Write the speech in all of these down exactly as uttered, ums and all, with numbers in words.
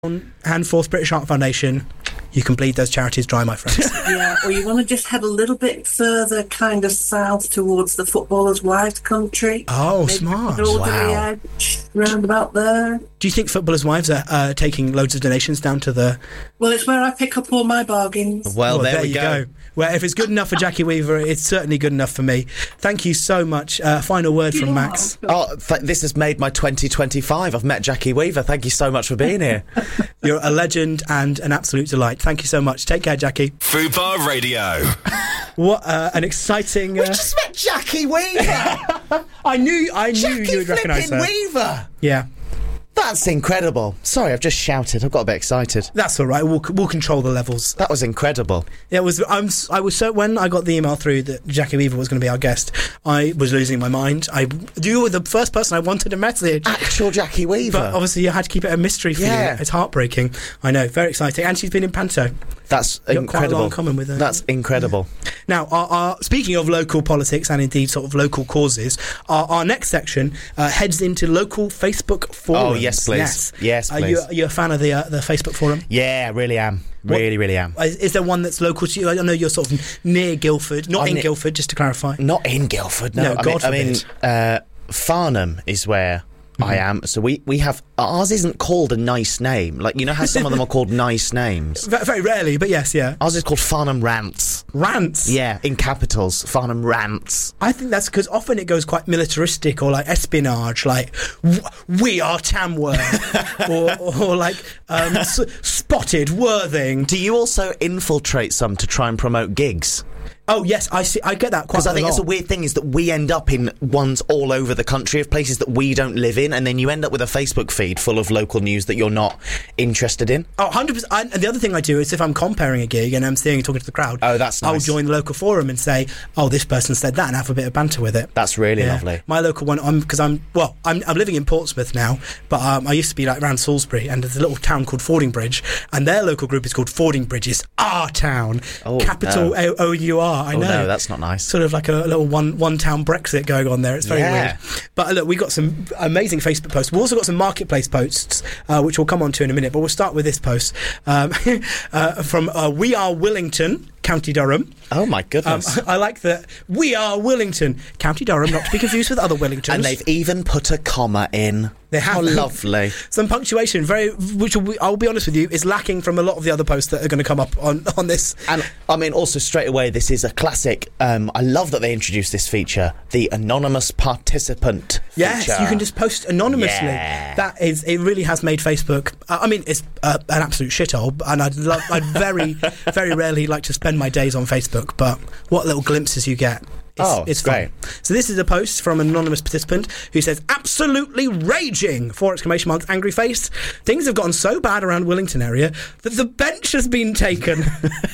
Handforth British Heart Foundation. You can bleed those charities dry, my friends. Yeah, or you want to just head a little bit further, kind of south towards the Footballers' Wives country. Oh, Maybe smart. Wow. Edge, round about there. Do you think Footballers' Wives are uh, taking loads of donations down to the... Well, it's where I pick up all my bargains. Well, oh, there, there we you go. go. Well, if it's good enough for Jackie Weaver, it's certainly good enough for me. Thank you so much. Uh, final word from Max. Oh, th- this has made my twenty twenty-five. I've met Jackie Weaver. Thank you so much for being here. You're a legend and an absolute delight. Thank you so much. Take care, Jackie. Fubar Radio. What uh, an exciting... Uh... We just met Jackie Weaver. I knew, I knew Jackie you would recognise her. Weaver. Yeah. That's incredible. Sorry, I've just shouted. I've got a bit excited. That's all right. We'll we'll control the levels. That was incredible. Yeah, it was. I'm. I was so when I got the email through that Jackie Weaver was going to be our guest, I was losing my mind. I you were the first person I wanted to message. Actual Jackie Weaver. But obviously, you had to keep it a mystery for yeah. you. It's heartbreaking. I know. Very exciting. And she's been in Panto. That's You've incredible. got quite a lot in common with her. That's incredible. Now, our, our, speaking of local politics and indeed sort of local causes, our, our next section uh, heads into local Facebook forums. Oh, yes, please. Yes, yes Are please. you, are you a fan of the uh, the Facebook forum? Yeah, I really am. Really, what, really am. Is, is there one that's local to you? I know you're sort of near Guildford. Not I'm in ne- Guildford, just to clarify. Not in Guildford, no. No, I God mean, I mean forbid. uh, Farnham is where... I am. So we, we have... Ours isn't called a nice name. Like, you know how some of them are called nice names? V- very rarely, but yes, yeah. Ours is called Farnham Rants. Rants? Yeah, in capitals. Farnham Rants. I think that's because often it goes quite militaristic or like espionage, like, w- we are Tamworth, or, or like, um, s- spotted Worthing. Do you also infiltrate some to try and promote gigs? Oh yes, I see. I get that quite a lot. Because I think it's a weird thing is that we end up in ones all over the country of places that we don't live in, and then you end up with a Facebook feed full of local news that you're not interested in. Oh, one hundred percent. I, and the other thing I do is if I'm comparing a gig and I'm seeing and talking to the crowd, oh, that's nice. I'll join the local forum and say, oh, this person said that, and have a bit of banter with it. That's really yeah. lovely. My local one, I'm because I'm well, I'm, I'm living in Portsmouth now, but um, I used to be like around Salisbury, and there's a little town called Fordingbridge, and their local group is called Fordingbridges, our town, oh, capital no. O U R. I oh, know. No, that's not nice. Sort of like a little one one town Brexit going on there. It's very yeah. weird. But look, we got some amazing Facebook posts. We've also got some marketplace posts, uh, which we'll come on to in a minute. But we'll start with this post um, uh, from uh, We Are Willington, County Durham. Oh my goodness. Um, I like that. We Are Willington, County Durham, not to be confused with other Willingtons. And they've even put a comma in. They have. How lovely. Some punctuation, very, which will be, I'll be honest with you, is lacking from a lot of the other posts that are going to come up on, on this. And I mean, also straight away, this is a classic. Um, I love that they introduced this feature, the anonymous participant Yes, feature. you can just post anonymously. Yeah. That is, it really has made Facebook. Uh, I mean, it's uh, an absolute shithole, and I'd love, I'd very, very rarely like to spend my days on Facebook. But what little glimpses you get. It's, oh, it's great. fun. So this is a post from an anonymous participant who says, absolutely raging, four exclamation marks, angry face. Things have gotten so bad around Willington area that the bench has been taken.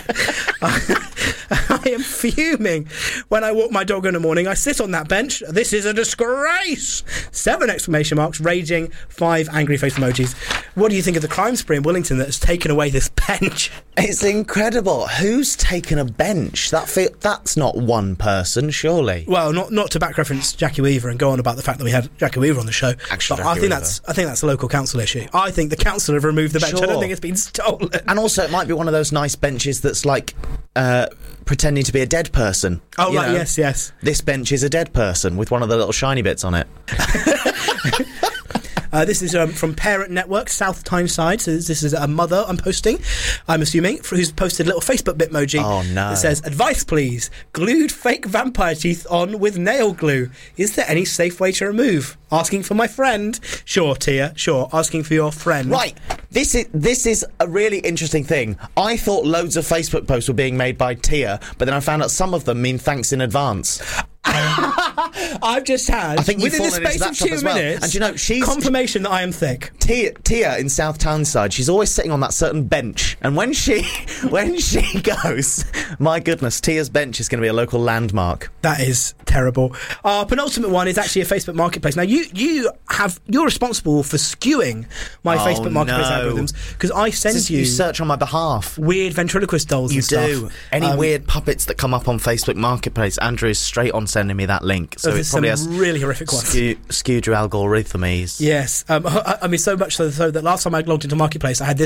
I am fuming. When I walk my dog in the morning, I sit on that bench. This is a disgrace. Seven exclamation marks, raging, five angry face emojis. What do you think of the crime spree in Willington that has taken away this bench? It's incredible. Who's taken a bench? That fe- That's not one person, surely. Well, not not to back reference Jackie Weaver and go on about the fact that we had Jackie Weaver on the show. Actually, but Jackie I think Weaver. that's I think that's a local council issue. I think the council have removed the bench. I don't Sure. think it's been stolen. And also, it might be one of those nice benches that's like uh, pretending to be a dead person. Oh, You right, know, yes, yes. This bench is a dead person with one of the little shiny bits on it. Uh, this is um, from Parent Network, South Tyneside. So this is a mother I'm posting, I'm assuming, who's posted a little Facebook bitmoji. Oh, no. That says, advice please, glued fake vampire teeth on with nail glue. Is there any safe way to remove? Asking for my friend. Sure, Tia, sure. Asking for your friend. Right. This is this is a really interesting thing. I thought loads of Facebook posts were being made by Tia, but then I found out some of them mean thanks in advance. I've just had, I think you've within the fallen into space that of trap two as well. minutes, And you know, she's- confirmation that I am thick. Tia, Tia in South Tyneside, she's always sitting on that certain bench, and when she when she goes, my goodness, Tia's bench is going to be a local landmark. That is terrible. Our penultimate one is actually a Facebook Marketplace. Now, you you have you're responsible for skewing my Oh, Facebook Marketplace no. algorithms because I send This is- you, you search on my behalf. weird ventriloquist dolls. You and stuff. do. Any Um, weird puppets that come up on Facebook Marketplace, Andrew is straight on sending me that link. So Of the it probably some has really horrific ones. skew, skewed your algorithms. Yes, um, I, I mean so much so, so that last time I logged into Marketplace, I had this